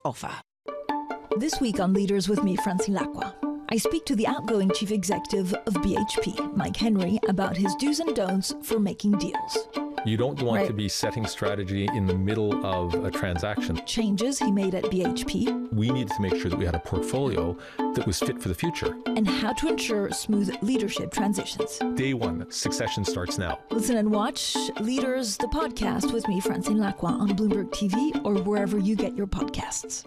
offer. This week on Leaders with me, Francine Lacqua, I speak to the outgoing chief executive of BHP, Mike Henry, about his do's and don'ts for making deals. You don't want to be setting strategy in the middle of a transaction. Changes he made at BHP. We needed to make sure that we had a portfolio that was fit for the future. And how to ensure smooth leadership transitions. Day one, succession starts now. Listen and watch Leaders, the podcast with me, Francine Lacqua, on Bloomberg TV or wherever you get your podcasts.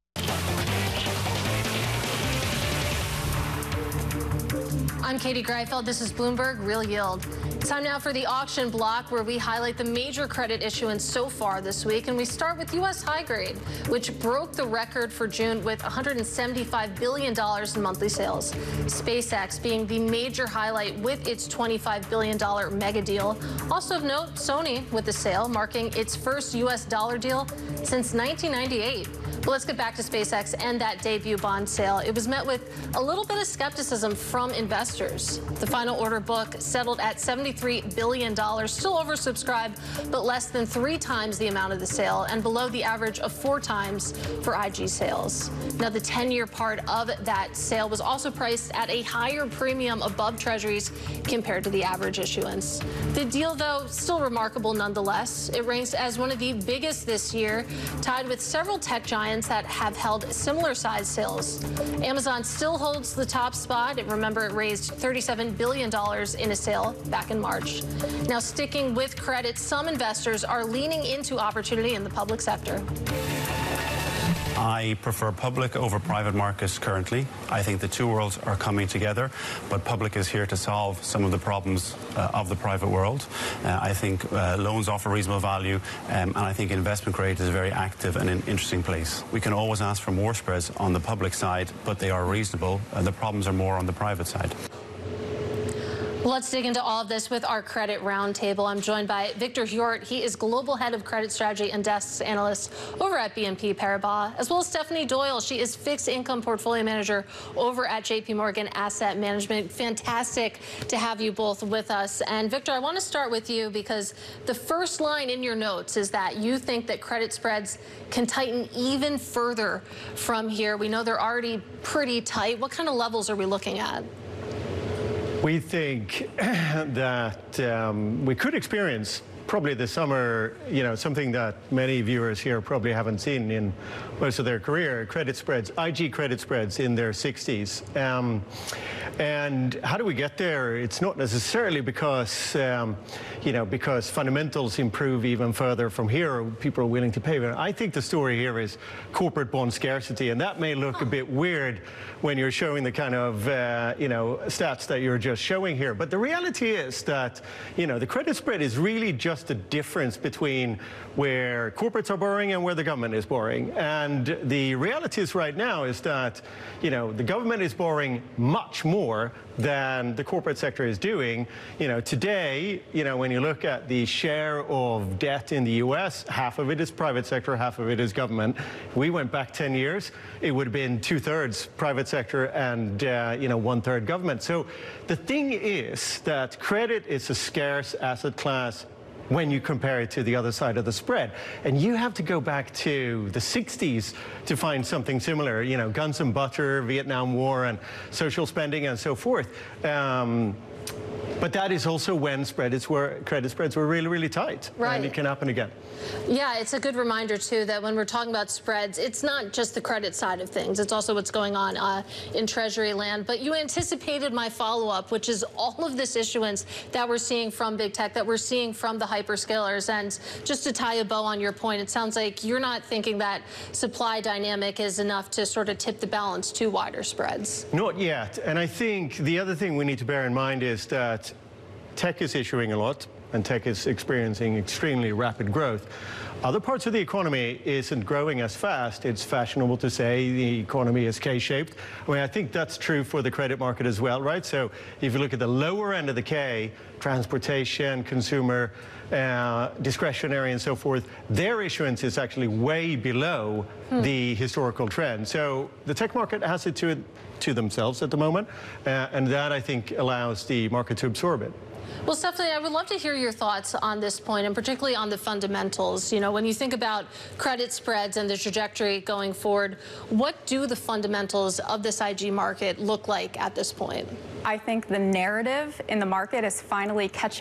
I'm Katie Greifeld. This is Bloomberg Real Yield. It's time now for the auction block, where we highlight the major credit issuance so far this week. And we start with U.S. high grade, which broke the record for June with $175 billion in monthly sales. SpaceX being the major highlight with its $25 billion mega deal. Also of note, Sony with the sale, marking its first U.S. dollar deal since 1998. Well, let's get back to SpaceX and that debut bond sale. It was met with a little bit of skepticism from investors. The final order book settled at $73 billion, still oversubscribed, but less than 3 times the amount of the sale and below the average of 4 times for IG sales. Now, the 10-year part of that sale was also priced at a higher premium above treasuries compared to the average issuance. The deal, though, still remarkable nonetheless. It ranks as one of the biggest this year, tied with several tech giants that have held similar size sales. Amazon still holds the top spot. Remember, it raised $37 billion in a sale back in March. Now, sticking with credit, some investors are leaning into opportunity in the public sector. I prefer public over private markets currently. I think the two worlds are coming together, but public is here to solve some of the problems of the private world. I think loans offer reasonable value, and I think investment grade is a very active and an interesting place. We can always ask for more spreads on the public side, but they are reasonable. The problems are more on the private side. Let's dig into all of this with our credit roundtable. I'm joined by Victor Hjort. He is Global Head of Credit Strategy and Desks Analyst over at BNP Paribas, as well as Stephanie Doyle. She is Fixed Income Portfolio Manager over at JP Morgan Asset Management. Fantastic to have you both with us. And Victor, I want to start with you because the first line in your notes is that you think that credit spreads can tighten even further from here. We know they're already pretty tight. What kind of levels are we looking at? We think that we could experience probably this summer, something that many viewers here probably haven't seen in most of their career, credit spreads, IG credit spreads in their 60s. And how do we get there? It's not necessarily because, because fundamentals improve even further from here, people are willing to pay. But I think the story here is corporate bond scarcity, and that may look a bit weird when you're showing the kind of, stats that you're just showing here. But the reality is that, the credit spread is really just the difference between where corporates are borrowing and where the government is borrowing. And the reality is right now is that, the government is borrowing much more than the corporate sector is doing. Today, when you look at the share of debt in the US, half of it is private sector, half of it is government. If we went back 10 years, it would have been 2/3 private sector and, 1/3 government. So the thing is that credit is a scarce asset class when you compare it to the other side of the spread. And you have to go back to the 60s to find something similar, guns and butter, Vietnam War, and social spending and so forth. But that is also when credit spreads were really, really tight. Right. And it can happen again. Yeah, it's a good reminder, too, that when we're talking about spreads, it's not just the credit side of things. It's also what's going on in Treasury land. But you anticipated my follow-up, which is all of this issuance that we're seeing from big tech, that we're seeing from the hyperscalers. And just to tie a bow on your point, it sounds like you're not thinking that supply dynamic is enough to sort of tip the balance to wider spreads. Not yet. And I think the other thing we need to bear in mind is that tech is issuing a lot, and tech is experiencing extremely rapid growth. Other parts of the economy isn't growing as fast. It's fashionable to say the economy is K-shaped. I think that's true for the credit market as well, right? So if you look at the lower end of the K, transportation, consumer, discretionary and so forth, their issuance is actually way below the historical trend. So the tech market has it to themselves at the moment, and that, I think, allows the market to absorb it. Well, Stephanie, I would love to hear your thoughts on this point, and particularly on the fundamentals. You know, when you think about credit spreads and the trajectory going forward, what do the fundamentals of this IG market look like at this point? I think the narrative in the market is finally catching